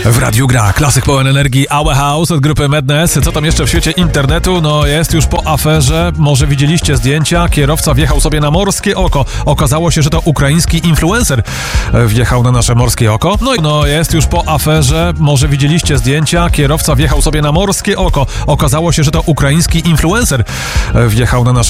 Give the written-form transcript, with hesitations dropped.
W radiu gra klasyk pełen energii Our House od grupy Madness. Co tam jeszcze w świecie internetu? No jest już po aferze. Może widzieliście zdjęcia? Kierowca wjechał sobie na morskie oko. Okazało się, że to ukraiński influencer wjechał na nasze morskie oko. No jest już po aferze. Może widzieliście zdjęcia? Kierowca wjechał sobie na morskie oko. Okazało się, że to ukraiński influencer wjechał na nasze